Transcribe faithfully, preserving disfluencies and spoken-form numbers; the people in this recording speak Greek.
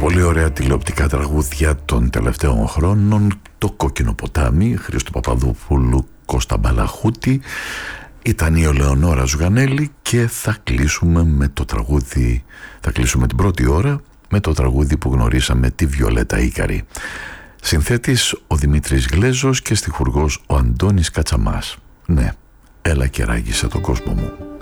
πολύ ωραία τηλεοπτικά τραγούδια των τελευταίων χρόνων. Το Κόκκινο ποτάμι, Χρήστο Παπαδόπουλου, Κώστα Μπαλαχούτη. Ήταν η Ελεονόρα Ζουγανέλη και θα κλείσουμε με το τραγούδι, θα κλείσουμε την πρώτη ώρα με το τραγούδι που γνωρίσαμε, τη Βιολέτα Ίκαρη. Συνθέτης ο Δημήτρης Γλέζος και στιχουργός ο Αντώνης Κατσαμάς. Ναι, έλα και ράγισε τον κόσμο μου.